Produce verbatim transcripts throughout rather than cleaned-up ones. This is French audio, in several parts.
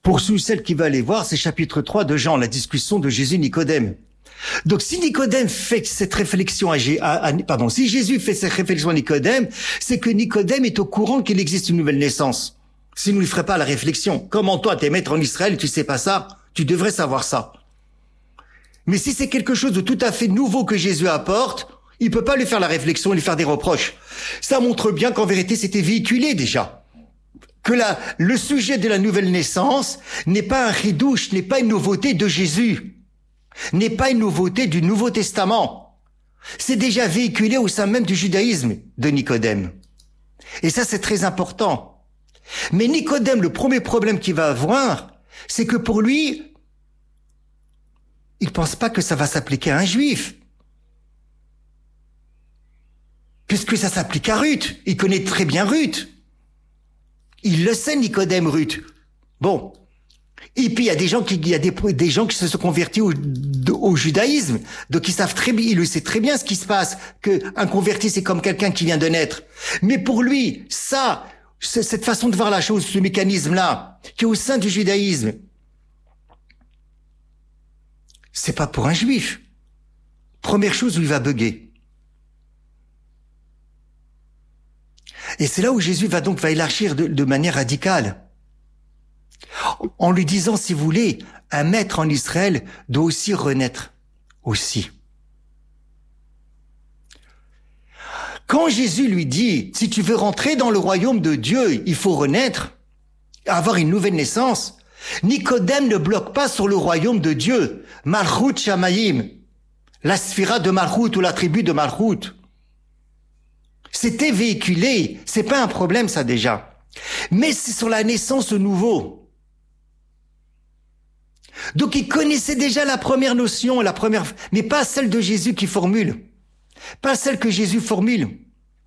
Pour ceux celles qui veulent aller voir, c'est chapitre trois de Jean, la discussion de Jésus-Nicodème. Donc, si Nicodème fait cette réflexion à, à, à, pardon, si Jésus fait cette réflexion à Nicodème, c'est que Nicodème est au courant qu'il existe une nouvelle naissance. Sinon, il ne ferait pas la réflexion. Comment toi, t'es maître en Israël et tu sais pas ça? Tu devrais savoir ça. Mais si c'est quelque chose de tout à fait nouveau que Jésus apporte, il peut pas lui faire la réflexion et lui faire des reproches. Ça montre bien qu'en vérité, c'était véhiculé déjà. Que la, le sujet de la nouvelle naissance n'est pas un ridouche, n'est pas une nouveauté de Jésus, n'est pas une nouveauté du Nouveau Testament. C'est déjà véhiculé au sein même du judaïsme de Nicodème. Et ça, c'est très important. Mais Nicodème, le premier problème qu'il va avoir, c'est que pour lui, il pense pas que ça va s'appliquer à un juif. Puisque ça s'applique à Ruth. Il connaît très bien Ruth. Il le sait, Nicodème, Ruth. Bon. Et puis, il y a des gens qui, il y a des, des gens qui se sont convertis au, au judaïsme. Donc, ils savent très bien, il le sait très bien ce qui se passe, que un converti, c'est comme quelqu'un qui vient de naître. Mais pour lui, ça, cette façon de voir la chose, ce mécanisme-là, qui est au sein du judaïsme, c'est pas pour un juif. Première chose où il va bugger. Et c'est là où Jésus va donc va élargir de, de manière radicale. En lui disant, si vous voulez, un maître en Israël doit aussi renaître. Aussi. Quand Jésus lui dit, si tu veux rentrer dans le royaume de Dieu, il faut renaître, avoir une nouvelle naissance, Nicodème ne bloque pas sur le royaume de Dieu, Malchut Shamayim, la sphira de Malchut ou la tribu de Malchut. C'était véhiculé, c'est pas un problème ça déjà. Mais c'est sur la naissance au nouveau. Donc il connaissait déjà la première notion, la première, mais pas celle de Jésus qui formule. Pas celle que Jésus formule.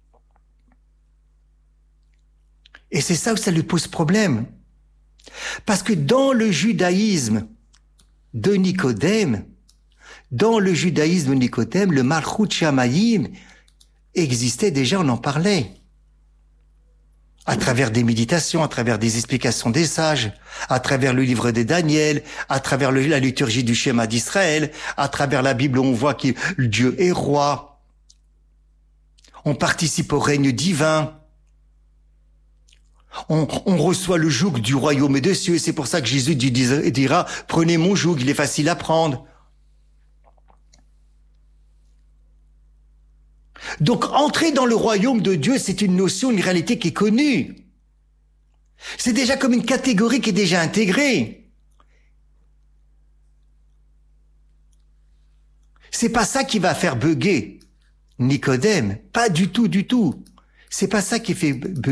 Et c'est ça où ça lui pose problème. Parce que dans le judaïsme de Nicodème, dans le judaïsme de Nicodème, le Malchut Shamayim existait déjà, on en parlait. À travers des méditations, à travers des explications des sages, à travers le livre de Daniel, à travers le, la liturgie du schéma d'Israël, à travers la Bible où on voit que Dieu est roi. On participe au règne divin. On, on reçoit le joug du royaume des cieux. C'est pour ça que Jésus dira, prenez mon joug, il est facile à prendre. Donc, entrer dans le royaume de Dieu, c'est une notion, une réalité qui est connue. C'est déjà comme une catégorie qui est déjà intégrée. C'est pas ça qui va faire bugger Nicodème. Pas du tout, du tout. C'est pas ça qui fait bugger.